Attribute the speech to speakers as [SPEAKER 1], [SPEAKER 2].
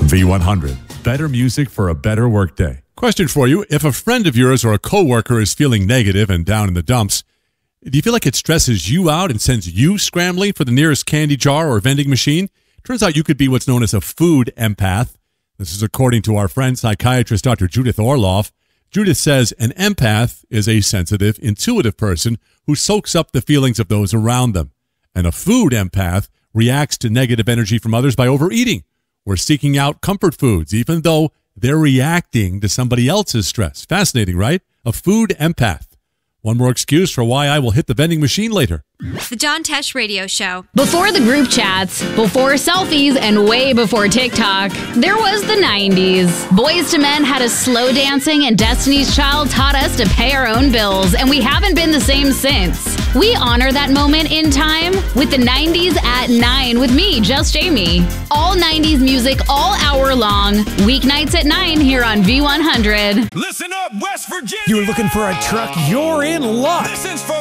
[SPEAKER 1] V100. Better music for a better workday. Question for you. If a friend of yours or a coworker is feeling negative and down in the dumps, do you feel like it stresses you out and sends you scrambling for the nearest candy jar or vending machine? Turns out you could be what's known as a food empath. This is according to our friend psychiatrist Dr. Judith Orloff. Judith says an empath is a sensitive, intuitive person who soaks up the feelings of those around them. And a food empath reacts to negative energy from others by overeating or seeking out comfort foods, even though they're reacting to somebody else's stress. Fascinating, right? A food empath. One more excuse for why I will hit the vending machine later.
[SPEAKER 2] The John Tesh Radio Show.
[SPEAKER 3] Before the group chats, before selfies, and way before TikTok, there was the 90s. Boys to Men had us slow dancing, and Destiny's Child taught us to pay our own bills, and we haven't been the same since. We honor that moment in time with the 90s at 9 with me, Just Jamie. All 90s music all hour long, weeknights at 9 here on V100.
[SPEAKER 4] Listen up, West Virginia!
[SPEAKER 5] You're looking for a truck? You're in luck.
[SPEAKER 4] This is for